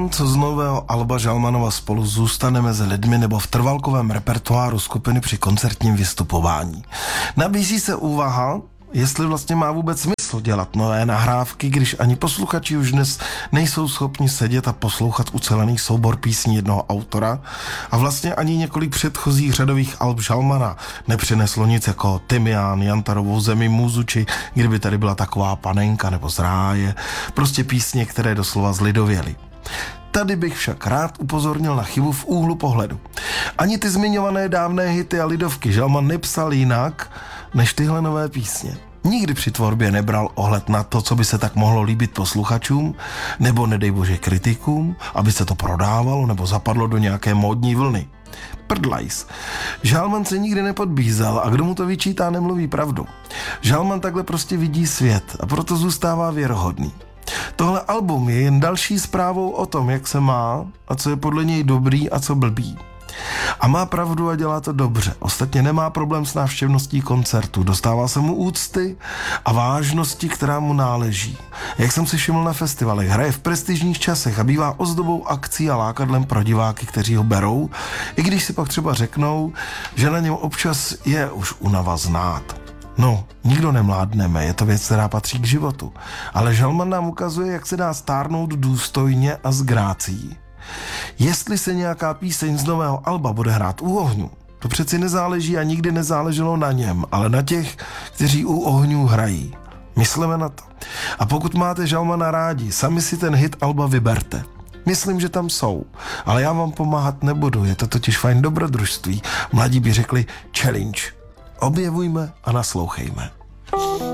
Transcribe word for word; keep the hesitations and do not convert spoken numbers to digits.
Žalman, co z nového alba Žalmanova spolu zůstane mezi lidmi nebo v trvalkovém repertoáru skupiny při koncertním vystupování. Nabízí se úvaha, jestli vlastně má vůbec smysl dělat nové nahrávky, když ani posluchači už dnes nejsou schopni sedět a poslouchat ucelený soubor písní jednoho autora a vlastně ani několik předchozích řadových alb Žalmana nepřineslo nic jako Tymián, Jantarovou zemi, Můzu či Kdyby tady byla taková panenka nebo Z ráje, prostě písně, které doslova zlidověly. Tady bych však rád upozornil na chybu v úhlu pohledu. Ani ty zmiňované dávné hity a lidovky Žalman nepsal jinak než tyhle nové písně. Nikdy při tvorbě nebral ohled na to, co by se tak mohlo líbit posluchačům, nebo nedej bože kritikům, aby se to prodávalo nebo zapadlo do nějaké módní vlny. Prdlajs. Žalman se nikdy nepodbízal a kdo mu to vyčítá, nemluví pravdu. Žalman takhle prostě vidí svět a proto zůstává věrohodný. Tohle album je jen další zprávou o tom, jak se má a co je podle něj dobrý a co blbý. A má pravdu a dělá to dobře. Ostatně nemá problém s návštěvností koncertu. Dostává se mu úcty a vážnosti, která mu náleží. Jak jsem si všiml na festivalech, hraje v prestižních časech a bývá ozdobou akcí a lákadlem pro diváky, kteří ho berou, i když si pak třeba řeknou, že na něm občas je už únava znát. No, nikdo nemládneme, je to věc, která patří k životu. Ale Žalman nám ukazuje, jak se dá stárnout důstojně a s grácií. Jestli se nějaká píseň z nového alba bude hrát u ohňů, to přeci nezáleží a nikdy nezáleželo na něm, ale na těch, kteří u ohňů hrají. Myslíme na to. A pokud máte Žalmana rádi, sami si ten hit alba vyberte. Myslím, že tam jsou, ale já vám pomáhat nebudu, je to totiž fajn dobrodružství. Mladí by řekli challenge. Objevujme a naslouchejme.